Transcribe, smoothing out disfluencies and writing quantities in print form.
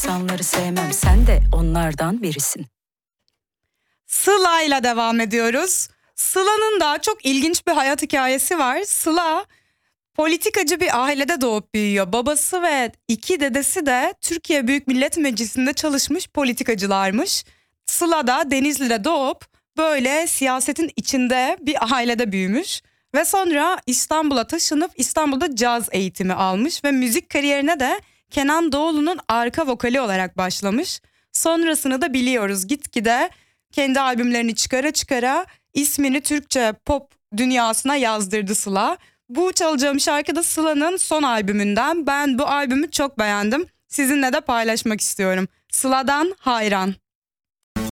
İnsanları sevmem, sen de onlardan birisin. Sıla'yla devam ediyoruz. Sıla'nın da çok ilginç bir hayat hikayesi var. Sıla politikacı bir ailede doğup büyüyor. Babası ve iki dedesi de Türkiye Büyük Millet Meclisi'nde çalışmış politikacılarmış. Sıla da Denizli'de doğup böyle siyasetin içinde bir ailede büyümüş. Ve sonra İstanbul'a taşınıp İstanbul'da caz eğitimi almış ve müzik kariyerine de Kenan Doğulu'nun arka vokali olarak başlamış. Sonrasını da biliyoruz, gitgide kendi albümlerini çıkara çıkara ismini Türkçe pop dünyasına yazdırdı Sıla. Bu çalacağım şarkı da Sıla'nın son albümünden. Ben bu albümü çok beğendim. Sizinle de paylaşmak istiyorum. Sıla'dan Hayran.